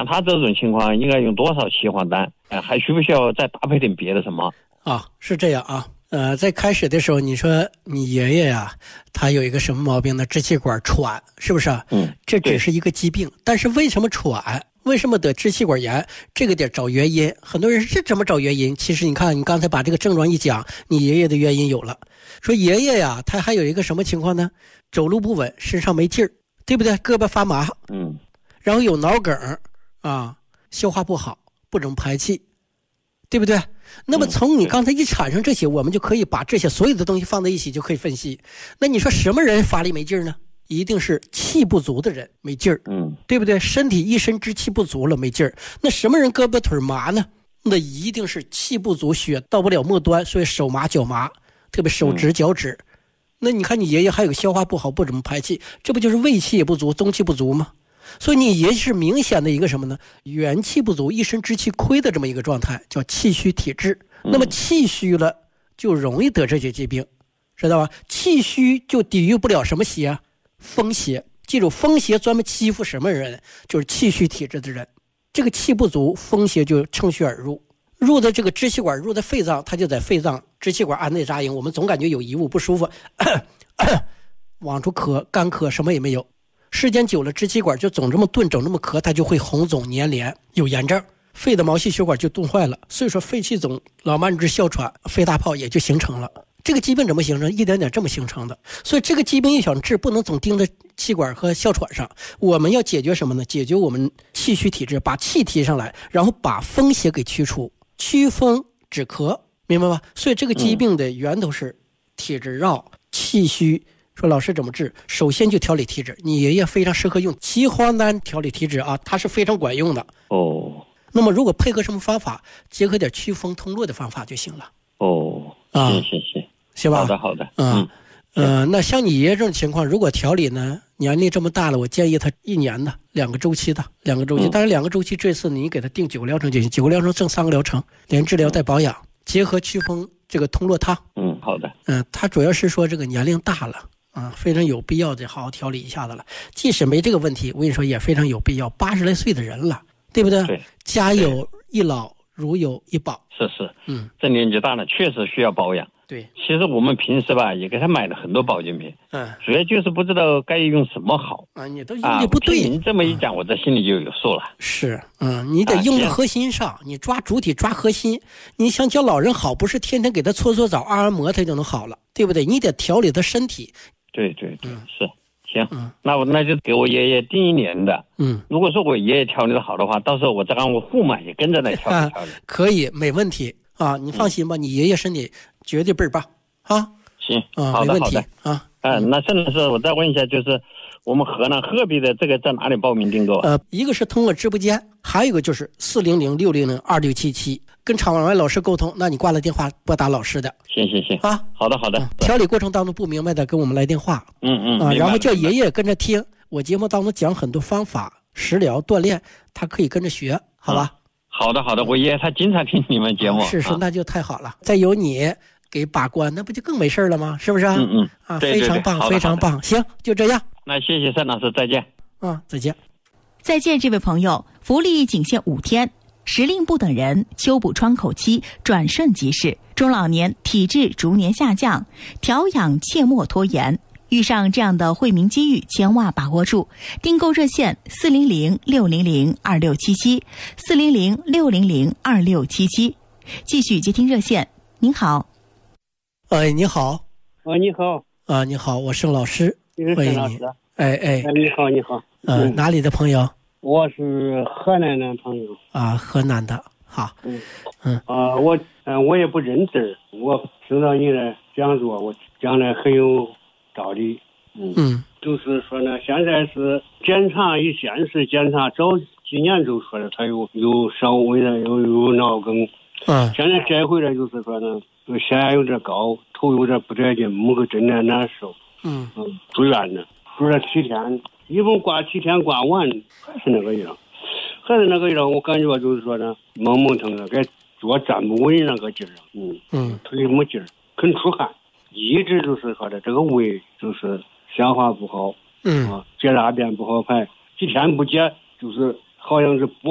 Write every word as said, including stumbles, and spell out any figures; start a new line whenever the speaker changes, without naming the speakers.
像他这种情况应该用多少期换单？呃，还需不需要再搭配点别的什么？
啊，是这样啊。呃，在开始的时候，你说你爷爷呀、啊，他有一个什么毛病呢？支气管喘，是不是？
嗯，
这只是一个疾病，但是为什么喘？为什么得支气管炎？这个得找原因。很多人是怎么找原因？其实你看，你刚才把这个症状一讲，你爷爷的原因有了。说爷爷呀，他还有一个什么情况呢？走路不稳，身上没劲儿，对不对？胳膊发麻，
嗯，
然后有脑梗啊，消化不好，不怎么排气，对不对？那么从你刚才一产生这些，我们就可以把这些所有的东西放在一起，就可以分析。那你说什么人发力没劲儿呢？一定是气不足的人没劲儿，
嗯，
对不对？身体一身之气不足了，没劲儿。那什么人胳膊腿麻呢？那一定是气不足，血到不了末端，所以手麻脚麻，特别手指脚趾。嗯、那你看你爷爷还有个消化不好，不怎么排气，这不就是胃气也不足，中气不足吗？所以你爷是明显的一个什么呢？元气不足，一身之气亏的这么一个状态，叫气虚体质。那么气虚了，就容易得这些疾病，知道吧？气虚就抵御不了什么邪？风邪。记住，风邪专门欺负什么人？就是气虚体质的人。这个气不足，风邪就乘虚而入，入的这个支气管，入的肺脏，它就在肺脏支气管安内扎营。我们总感觉有异物不舒服，咳咳往出咳，干咳，什么也没有。时间久了，支气管就总这么钝，总这么咳，它就会红肿粘连，有炎症，肺的毛细血管就冻坏了。所以说，肺气肿、老慢支、哮喘、肺大泡也就形成了。这个疾病怎么形成？一点点这么形成的。所以这个疾病要想治，不能总盯着气管和哮喘上。我们要解决什么呢？解决我们气虚体质，把气提上来，然后把风邪给驱除，祛风止咳，明白吗？所以这个疾病的源头是体质绕、气虚。说老师怎么治？首先就调理体质。你爷爷非常适合用奇黄丹调理体质啊，它是非常管用的。
哦。
那么如果配合什么方法，结合点祛风通络的方法就行了。
哦，
啊，
行行行，
行吧？
好的好的，
嗯呃，那像你爷爷这种情况，如果调理呢，年龄这么大了，我建议他一年的两个周期的两个周期，当然两个周期这次你给他定九个疗程就行，九个疗程挣三个疗程，连治疗带保养，结合祛风这个通络汤。
嗯，好的。
嗯，他主要是说这个年龄大了。啊，非常有必要得好好调理一下子了。即使没这个问题，我跟你说也非常有必要。八十来岁的人了，对不对？
对，
家有一老，如有一宝。
是是，
嗯，
这年纪大了，确实需要保养。
对，
其实我们平时吧，也给他买了很多保健品，
嗯，
主要就是不知道该用什么好。
啊，你都用的不对。
啊、您这么一讲、嗯，我这心里就有数了。
是，嗯，你得用在核心上，啊、你抓主体，抓核心。你想教老人好，不是天天给他搓搓澡、按按摩，他就能好了，对不对？你得调理他身体。
对对对，
嗯、
是行、
嗯，
那我那就给我爷爷定一年的。
嗯，
如果说我爷爷调理的好的话，到时候我再让我父母也跟着来调理调理、啊。
可以，没问题啊，你放心吧，嗯、你爷爷身体绝对倍儿棒啊。
行，
啊，
好的
没问题
好的
啊。
嗯，那郑老师，我再问一下，就是我们河南鹤壁的这个在哪里报名订购啊？
呃，一个是通过直播间，还有一个就是四零零六零零二六七七，跟场外老师沟通。那你挂了电话拨打老师的。
行行行啊，好的好的、
嗯。调理过程当中不明白的，跟我们来电话。
嗯嗯
啊，然后叫爷爷跟着听，我节目当中讲很多方法、食疗、锻炼，他可以跟着学，好吧？
啊、好的好的，我爷爷他经常听你们节目。
啊、是是、
啊，
那就太好了。再有你给把关，那不就更没事了吗？是不是？
嗯嗯
啊，
对对对
非常棒，非常棒。行，就这样。
那谢谢单老师，再见。
啊，再见。
再见，这位朋友，福利仅限五天。时令不等人，秋补窗口期转瞬即逝，中老年体质逐年下降，调养切莫拖延。遇上这样的惠民机遇，千万把握住。订购热线四零零六零零二六七七，四零零六零零二六七七。继续接听热线，您好。
哎，你好。
哦，你好。
啊，你好，我是老师。
你是沈老师。
哎哎。
你好，你好。
呃，嗯、哪里的朋友？
我是河南的朋友。
啊，河南的。好。
嗯
嗯。
啊，我嗯、呃，我也不认字，我听到你的讲座，我讲的很有道理。嗯。
嗯。
就是说呢，现在是检查以现实检查，早几年就说的他有有稍微的有有脑梗。
嗯。
现在这回来就是说呢，血压有点高，头有点不得劲，某个真的难受。
嗯。
嗯，住院呢，住了七天。一共挂七天，挂完还是那个样，还是那个样。我感觉就是说呢，蒙蒙腾的，该坐站不稳那个劲儿。嗯
嗯，
腿没劲儿，肯出汗，一直就是说的这个胃就是消化不好。
嗯，
啊，解大便不好排，几天不解就是好像是不。